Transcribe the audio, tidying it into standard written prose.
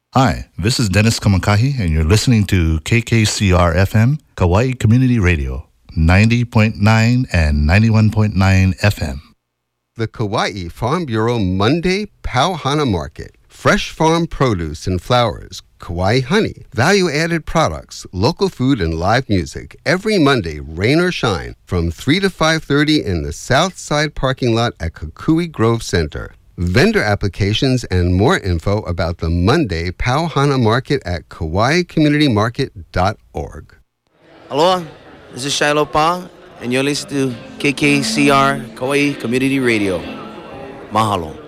Hi, this is Dennis Kamakahi, and you're listening to KKCR FM, Kauai Community Radio, 90.9 and 91.9 FM. The Kauai Farm Bureau Monday Pauhana Market. Fresh farm produce and flowers, Kauai honey, value-added products, local food, and live music every Monday, rain or shine, from 3 to 5:30 in the South Side parking lot at Kukui Grove Center. Vendor applications and more info about the Monday Pauhana Market at kauaicommunitymarket.org. Aloha, this is Shiloh Pa, and you're listening to KKCR Kauai Community Radio. Mahalo.